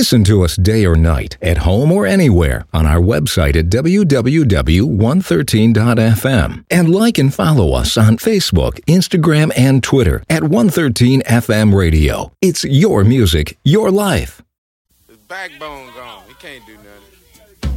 Listen to us day or night, at home or anywhere, on our website at www.113.fm. And like and follow us on Facebook, Instagram, and Twitter at 113FM Radio. It's your music, your life. His backbone gone. He can't do nothing.